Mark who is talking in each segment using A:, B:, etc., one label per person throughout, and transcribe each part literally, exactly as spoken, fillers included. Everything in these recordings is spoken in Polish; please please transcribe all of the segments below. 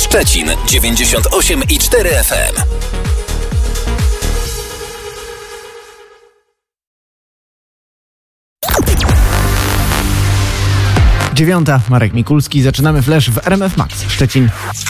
A: Szczecin dziewięćdziesiąt osiem i cztery F M.
B: Dziewiąta, Marek Mikulski. Zaczynamy flash w R M F Max Szczecin.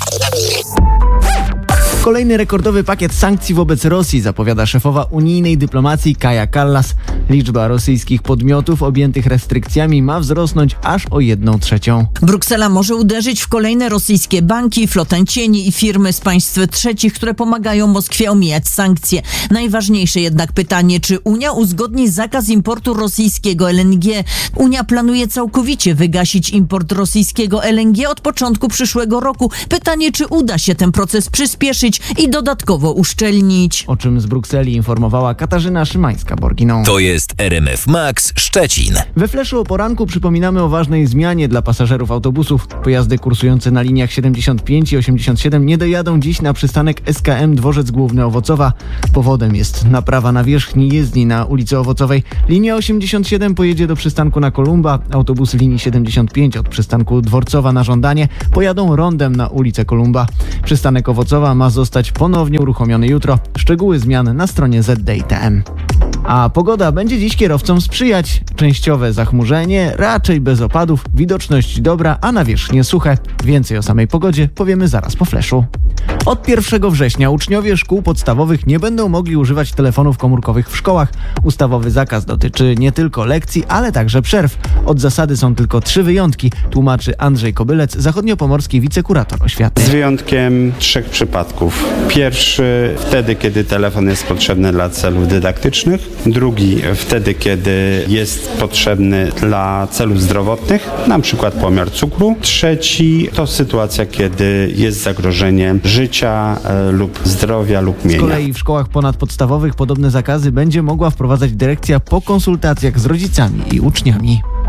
B: Kolejny rekordowy pakiet sankcji wobec Rosji, zapowiada szefowa unijnej dyplomacji Kaja Kallas. Liczba rosyjskich podmiotów objętych restrykcjami ma wzrosnąć aż o jedną trzecią.
C: Bruksela może uderzyć w kolejne rosyjskie banki, flotę cieni i firmy z państw trzecich, które pomagają Moskwie omijać sankcje. Najważniejsze jednak pytanie, czy Unia uzgodni zakaz importu rosyjskiego L N G. Unia planuje całkowicie wygasić import rosyjskiego L N G od początku przyszłego roku. Pytanie, czy uda się ten proces przyspieszyć i dodatkowo uszczelnić.
B: O czym z Brukseli informowała Katarzyna Szymańska-Borginą.
A: To jest R M F Max Szczecin.
B: We flashu o poranku przypominamy o ważnej zmianie dla pasażerów autobusów. Pojazdy kursujące na liniach siedemdziesiąt pięć i osiemdziesiąt siedem nie dojadą dziś na przystanek S K M Dworzec Główny Owocowa. Powodem jest naprawa nawierzchni jezdni na ulicy Owocowej. Linia osiemdziesiąt siedem pojedzie do przystanku na Kolumba. Autobusy linii siedemdziesiąt pięć od przystanku Dworcowa na żądanie pojadą rondem na ulicę Kolumba. Przystanek Owocowa ma zostać ponownie uruchomiony jutro. Szczegóły zmian na stronie Z D I T M. A pogoda będzie dziś kierowcom sprzyjać. Częściowe zachmurzenie, raczej bez opadów, widoczność dobra, a nawierzchnie suche. Więcej o samej pogodzie powiemy zaraz po flashu. Od pierwszego września uczniowie szkół podstawowych nie będą mogli używać telefonów komórkowych w szkołach. Ustawowy zakaz dotyczy nie tylko lekcji, ale także przerw. Od zasady są tylko trzy wyjątki, tłumaczy Andrzej Kobylec, zachodniopomorski wicekurator oświaty.
D: Z wyjątkiem trzech przypadków. Pierwszy wtedy, kiedy telefon jest potrzebny dla celów dydaktycznych. Drugi wtedy, kiedy jest potrzebny dla celów zdrowotnych, na przykład pomiar cukru. Trzeci to sytuacja, kiedy jest zagrożenie życia e, lub zdrowia lub mienia.
B: Z kolei w szkołach ponadpodstawowych podobne zakazy będzie mogła wprowadzać dyrekcja po konsultacjach z rodzicami i uczniami.